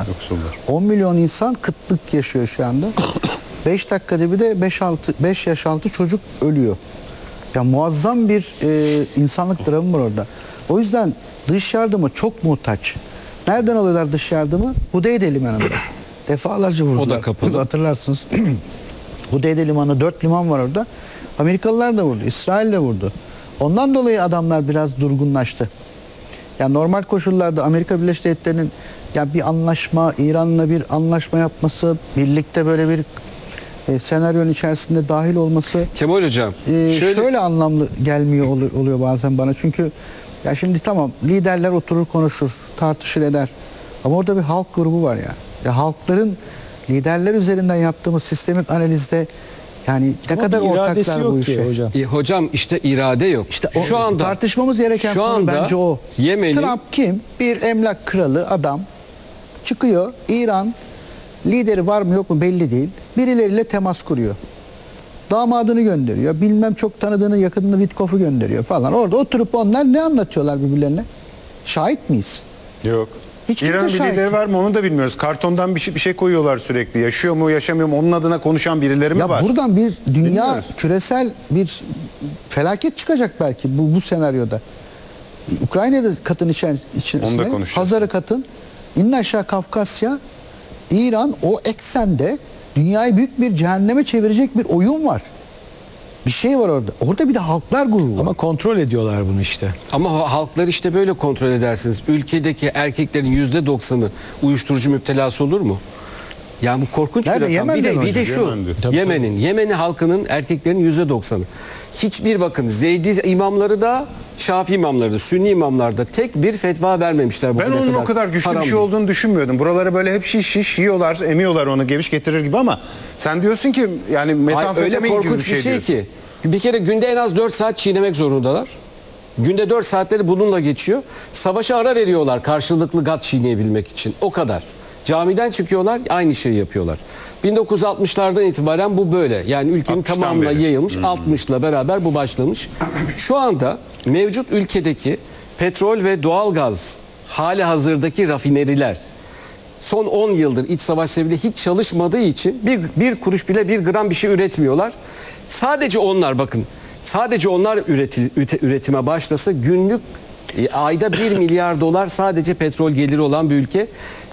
Yoksullar. 10 milyon insan kıtlık yaşıyor şu anda. 5 dakikada bir de 5 yaş altı çocuk ölüyor. Ya muazzam bir insanlık dramı var orada. O yüzden dış yardıma çok muhtaç. Nereden alıyorlar dış yardımı? Hudeyde Limanı'nda. Defalarca vurdular. O da kapalı. Hatırlarsınız. Hudeyde Limanı, 4 liman var orada. Amerikalılar da vurdu, İsrail de vurdu. Ondan dolayı adamlar biraz durgunlaştı. Yani normal koşullarda Amerika Birleşik Devletleri'nin ya bir anlaşma, İran'la bir anlaşma yapması, birlikte böyle bir senaryonun içerisinde dahil olması Kemal Hocam, şöyle anlamlı gelmiyor oluyor bazen bana. Çünkü ya şimdi tamam liderler oturur konuşur, tartışır eder. Ama orada bir halk grubu var ya. Ya halkların liderler üzerinden yaptığımız sistemik analizde yani ne Ama kadar bir iradesi ortaklar yok bu ki işe. hocam. hocam işte irade yok. İşte şu anda tartışmamız gereken şu konu anda bence o. Yemen'in Trump kim? Bir emlak kralı adam çıkıyor. İran lideri var mı yok mu belli değil. Birileriyle temas kuruyor. Damadını gönderiyor. Bilmem çok tanıdığını yakınını Witkoff'u gönderiyor falan. Orada oturup onlar ne anlatıyorlar birbirlerine? Şahit miyiz? Yok. Hiç kimse İran'ın şahit birileri var mı onu da bilmiyoruz. Kartondan bir şey koyuyorlar sürekli. Yaşıyor mu yaşamıyor mu onun adına konuşan birileri mi Ya var? buradan bir dünya Bilmiyoruz. küresel bir felaket çıkacak belki bu senaryoda. Ukrayna'da katın içerisinde Onu da konuşacağız. Hazarı katın, in aşağı Kafkasya, İran o eksende dünyayı büyük bir cehenneme çevirecek bir oyun var. Bir şey var orada. Orada bir de halklar grubu var. Ama kontrol ediyorlar bunu işte. ama halklar işte böyle kontrol edersiniz. Ülkedeki erkeklerin %90'ı uyuşturucu müptelası olur mu? Yani bu korkunç bir Nerede? rakam. Yemen'de Bir de mi şu. Yemen'de. Tabii, Yemen'in halkının erkeklerin %90'ı. Hiçbir bakın Zeydi imamları da Şafii imamları da Sünni imamlar da tek bir fetva vermemişler. Ben bugüne onun o kadar güçlü Haram bir şey diye. olduğunu düşünmüyordum. Buralara böyle hep şiş yiyorlar, emiyorlar onu geviş getirir gibi ama sen diyorsun ki yani Hayır, öyle metamfetamin gibi bir korkunç şey, bir şey diyorsun. ki. Bir kere günde en az 4 saat çiğnemek zorundalar. Günde 4 saatleri bununla geçiyor. Savaşa ara veriyorlar karşılıklı gat çiğneyebilmek için. O kadar. Camiden çıkıyorlar aynı şeyi yapıyorlar. 1960'lardan itibaren bu böyle. Yani ülkenin 60'tan tamamına beri. yayılmış. 60'la beraber bu başlamış. Şu anda mevcut ülkedeki petrol ve doğalgaz hali hazırdaki rafineriler son 10 yıldır iç savaş sebebiyle hiç çalışmadığı için bir kuruş bile bir gram bir şey üretmiyorlar. Sadece onlar bakın sadece onlar üretime başlasa günlük ayda 1 milyar dolar sadece petrol geliri olan bir ülke.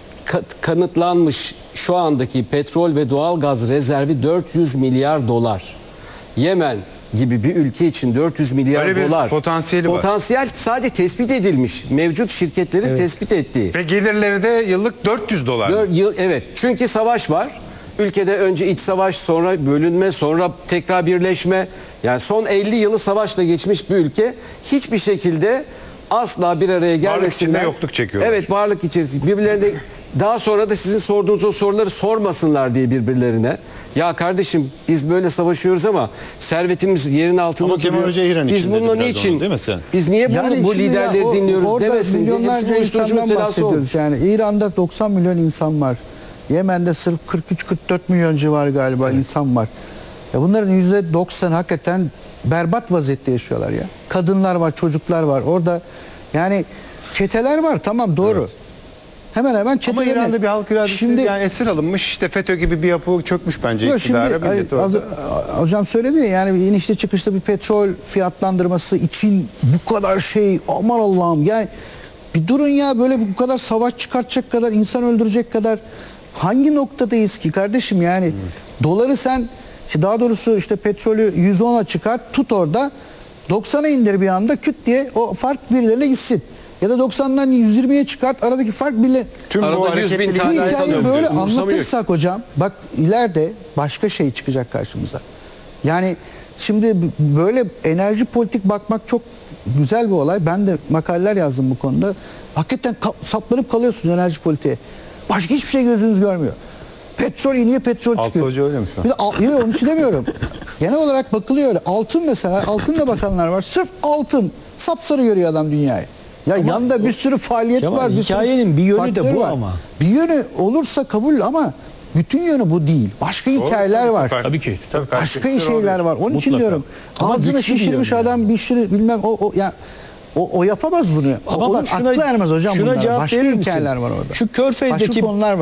Kanıtlanmış şu andaki petrol ve doğalgaz rezervi 400 milyar dolar. Yemen gibi bir ülke için 400 milyar Öyle bir dolar. potansiyeli var. Potansiyel sadece tespit edilmiş. Mevcut şirketlerin tespit ettiği. Ve gelirleri de yıllık 400 dolar. Evet. Çünkü savaş var. Ülkede önce iç savaş, sonra bölünme, sonra tekrar birleşme. Yani son 50 yılı savaşla geçmiş bir ülke. Hiçbir şekilde asla bir araya gelmesinler. içinde yokluk çekiyorlar. Evet, varlık içerisinde. Birbirlerine daha sonra da sizin sorduğunuz o soruları sormasınlar diye birbirlerine. Ya kardeşim biz böyle savaşıyoruz ama servetimiz yerin altında Ama Kemal duruyor. Hoca İran Biz için dedi bununla biraz niçin? onu, değil mi sen? Biz niye bunu, Yani bu şimdi liderleri ya dinliyoruz orada demesin diye. Hepsi milyonlarca uyuşturucu insandan müptelası olmuş. bahsediyoruz. Yani İran'da 90 milyon insan var. Yemen'de sırf 43-44 milyon civarı galiba insan var. Ya bunların %90 hakikaten berbat vaziyette yaşıyorlar ya. Kadınlar var, çocuklar var. Orada yani çeteler var, tamam doğru. Evet. Hemen hemen Ama çeteler. İran'da bir halk iradesi Şimdi yani esir alınmış işte FETÖ gibi bir yapı çökmüş bence yok, iktidara. şimdi millet orada. hocam söyledi ya, yani bir inişli çıkışlı bir petrol fiyatlandırması için bu kadar şey, aman Allah'ım yani bir durun ya, böyle bu kadar savaş çıkartacak kadar, insan öldürecek kadar hangi noktadayız ki kardeşim yani? Doları sen daha doğrusu işte petrolü 110'a çıkart, tut orada 90'a indir bir anda, küt diye o fark birilerine gitsin. Ya da 90'dan 120'ye çıkart, aradaki fark bile. Tüm bu Arada 100.000 hareketliliği tane Bu insan hikayeyi öldürüyor. böyle Umursamıyor. anlatırsak hocam, bak ileride başka şey çıkacak karşımıza. Yani şimdi böyle enerji politik bakmak çok güzel bir olay. Ben de makaleler yazdım bu konuda. Hakikaten saplanıp kalıyorsunuz enerji politiğe. Başka hiçbir şey gözünüz görmüyor. Petrol iniyor, petrol Altı çıkıyor. Hoca öyle mi şu an? Bir de yok, onun için demiyorum. Genel olarak bakılıyor öyle. Altın mesela, altınla bakanlar var. Sırf altın. Sapsarı görüyor adam dünyayı. Ya yanında bir sürü faaliyet Kemal, var. hikayenin bir yönü de faktör bu var. ama. Bir yönü olursa kabul ama bütün yönü bu değil. Başka hikayeler var. Tabii ki. Tabii, Başka karşılıklı şeyler var. Onun için Mutlaka. diyorum. Ama Ağzını güçlü bir şişirmiş yön yani. adam bir şey bilmem o yapamaz bunu. Ama Onun bak şuna, aklı ermez hocam şuna bunlara. cevap Başka verir misin? hikayeler var orada. Şu Başka Körfez'deki konular var.